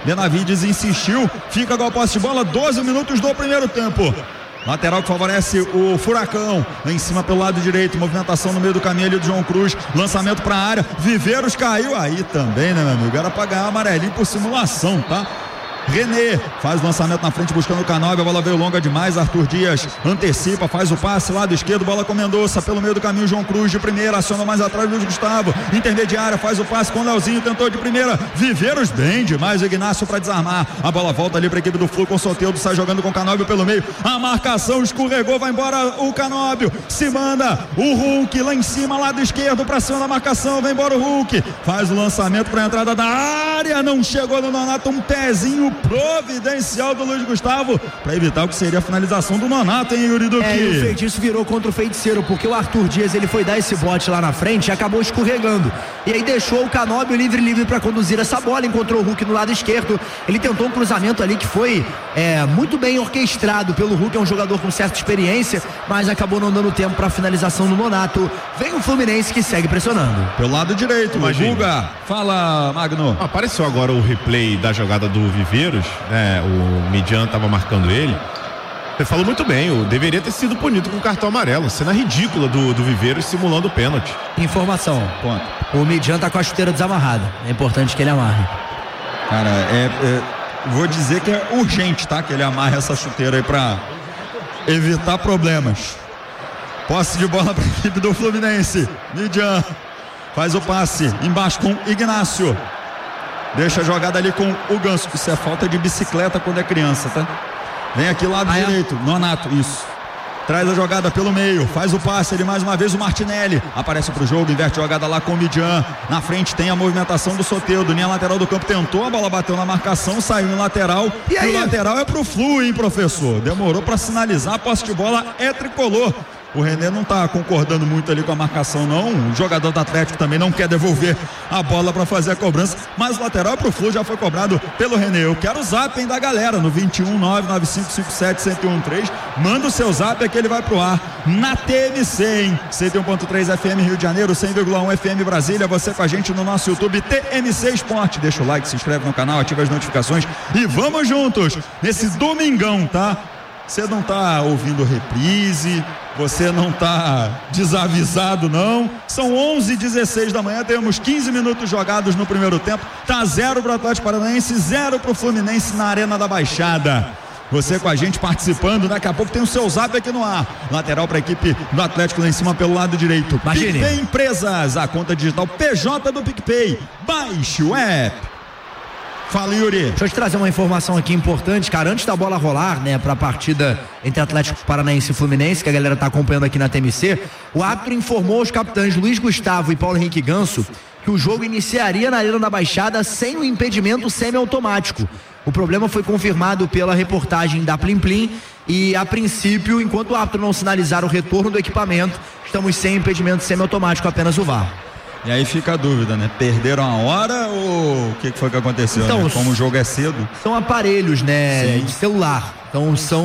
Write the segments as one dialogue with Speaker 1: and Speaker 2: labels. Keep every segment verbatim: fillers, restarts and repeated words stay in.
Speaker 1: Benavides insistiu, fica com a posse de bola, doze minutos do primeiro tempo. Lateral que favorece o Furacão, lá em cima pelo lado direito, movimentação no meio do caminho ali do João Cruz, lançamento para a área, Viveiros caiu aí também, né, meu amigo? Era para ganhar amarelinho por simulação, tá? René faz o lançamento na frente buscando o Canóbio, a bola veio longa demais, Arthur Dias antecipa, faz o passe lado esquerdo, bola com Mendonça, pelo meio do caminho João Cruz de primeira, aciona mais atrás Luiz Gustavo, intermediária, faz o passe com o Leozinho, tentou de primeira, Viveiros bem demais, o Ignacio para desarmar, a bola volta ali para a equipe do Flu com o Soteldo, sai jogando com o Canóbio pelo meio, a marcação escorregou, vai embora o Canóbio, se manda o Hulk lá em cima, lado esquerdo para cima da marcação, vai embora o Hulk, faz o lançamento para a entrada da área, não chegou no Nonato, um pezinho providencial do Luiz Gustavo para evitar o que seria a finalização do Nonato, hein, Yuri Duque?
Speaker 2: É, e o feitiço virou contra o feiticeiro, porque o Arthur Dias ele foi dar esse bote lá na frente e acabou escorregando, e aí deixou o Canóbio livre livre para conduzir essa bola, encontrou o Hulk no lado esquerdo, ele tentou um cruzamento ali que foi é, muito bem orquestrado pelo Hulk, é um jogador com certa experiência, mas acabou não dando tempo para a finalização do Nonato. Vem o Fluminense que segue pressionando
Speaker 1: pelo lado direito. Guga, fala, Magno.
Speaker 3: Apareceu agora o replay da jogada do Viveiros, né? O Midian estava marcando ele. Você falou muito bem, o deveria ter sido punido com cartão amarelo, cena ridícula do, do Viveiros simulando o pênalti.
Speaker 2: Informação, ponto. O Midian tá com a chuteira desamarrada, é importante que ele amarre.
Speaker 1: Cara, é, é, vou dizer que é urgente, tá? Que ele amarre essa chuteira aí pra evitar problemas. Posse de bola pra equipe do Fluminense, Midian faz o passe, embaixo com Ignacio. Deixa a jogada ali com o Ganso. Isso é falta de bicicleta quando é criança, tá? Vem aqui lado ah, direito, é? Nonato, isso. Traz a jogada pelo meio, faz o passe, ele mais uma vez o Martinelli. Aparece pro jogo, inverte a jogada lá com o Midian. Na frente tem a movimentação do Soteldo, linha lateral do campo, tentou, a bola bateu na marcação, saiu no lateral. E, aí? E o lateral é pro Flu, hein, professor? Demorou pra sinalizar, a posse de bola é tricolor. O René não tá concordando muito ali com a marcação, não. O jogador do Atlético também não quer devolver a bola para fazer a cobrança, mas o lateral pro Flu já foi cobrado pelo René. Eu quero o zap, hein, da galera no vinte e um, nove nove cinco cinco sete, um zero um três. Manda o seu zap, é que ele vai pro ar na T M C, hein? cento e um ponto três F M Rio de Janeiro, cem vírgula um F M Brasília. Você com a gente no nosso YouTube T M C Esporte. Deixa o like, se inscreve no canal, ativa as notificações e vamos juntos nesse domingão, tá? Você não tá ouvindo reprise, você não tá desavisado, não. São onze e dezesseis da manhã, temos quinze minutos jogados no primeiro tempo. Tá zero pro Atlético Paranaense, zero pro Fluminense na Arena da Baixada. Você com a gente participando, daqui a pouco tem o seu zap aqui no ar. Lateral para a equipe do Atlético lá em cima pelo lado direito.
Speaker 2: Imagine.
Speaker 1: PicPay Empresas, a conta digital P J do PicPay. Baixe o app. Fala, Yuri.
Speaker 2: Deixa eu te trazer uma informação aqui importante, cara. Antes da bola rolar, né, pra partida entre Atlético Paranaense e Fluminense, que a galera tá acompanhando aqui na T M C, o árbitro informou os capitães Luiz Gustavo e Paulo Henrique Ganso que o jogo iniciaria na Arena da Baixada sem o impedimento semiautomático. O problema foi confirmado pela reportagem da Plim Plim e, a princípio, enquanto o árbitro não sinalizar o retorno do equipamento, estamos sem impedimento semiautomático, apenas o V A R.
Speaker 1: E aí fica a dúvida, né? Perderam a hora ou o que, que foi que aconteceu?
Speaker 2: Então,
Speaker 1: né? Como o jogo é cedo.
Speaker 2: São aparelhos, né? Sim. De celular. Então são,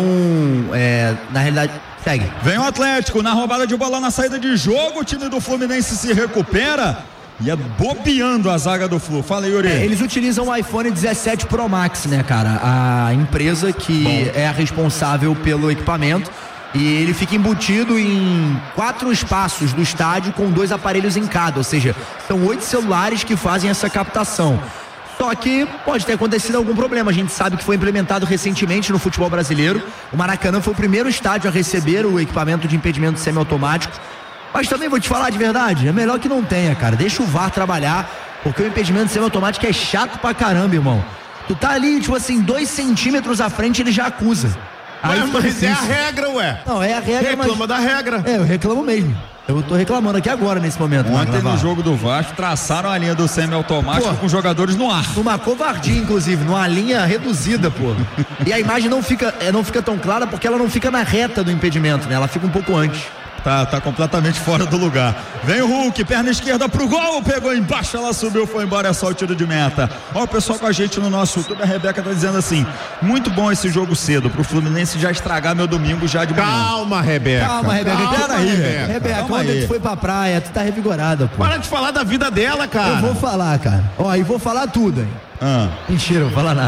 Speaker 2: é, na realidade, segue.
Speaker 1: Vem o Atlético na roubada de bola na saída de jogo. O time do Fluminense se recupera e é bobeando a zaga do Flu. Fala aí, Yuri.
Speaker 2: É, eles utilizam o iPhone dezessete Pro Max, né, cara? A empresa que Bom. é a responsável pelo equipamento. E ele fica embutido em quatro espaços do estádio com dois aparelhos em cada, ou seja, são oito celulares que fazem essa captação. Só que pode ter acontecido algum problema. A gente sabe que foi implementado recentemente no futebol brasileiro. O Maracanã foi o primeiro estádio a receber o equipamento de impedimento semiautomático. Mas também vou te falar de verdade, é melhor que não tenha, cara. Deixa o V A R trabalhar, porque o impedimento semiautomático é chato pra caramba, irmão. Tu tá ali, tipo assim, dois centímetros à frente, ele já acusa.
Speaker 3: Ué, mas é a regra, ué.
Speaker 2: Não, é a regra.
Speaker 3: Reclama
Speaker 2: mas...
Speaker 3: da regra.
Speaker 2: É, eu reclamo mesmo. Eu tô reclamando aqui agora, nesse momento.
Speaker 1: Ontem no jogo do Vasco, traçaram a linha do semiautomático com jogadores no ar.
Speaker 2: Numa covardia, inclusive, numa linha reduzida, pô. E a imagem não fica, não fica tão clara porque ela não fica na reta do impedimento, né? Ela fica um pouco antes.
Speaker 1: Tá, tá completamente fora do lugar. Vem o Hulk, perna esquerda pro gol, pegou embaixo, ela subiu, foi embora, é só o tiro de meta. Ó, o pessoal com a gente no nosso YouTube, a Rebeca tá dizendo assim, muito bom esse jogo cedo, pro Fluminense já estragar meu domingo já de manhã.
Speaker 3: Calma, Rebeca.
Speaker 2: Calma, Rebeca.
Speaker 3: Calma,
Speaker 2: Pera aí,
Speaker 3: Rebeca.
Speaker 2: Rebeca, quando tu foi pra praia, tu tá revigorada, pô.
Speaker 3: Para de falar da vida dela, cara.
Speaker 2: Eu vou falar, cara. Ó, e vou falar tudo, hein.
Speaker 1: Ah.
Speaker 2: Mentira, eu vou falar nada.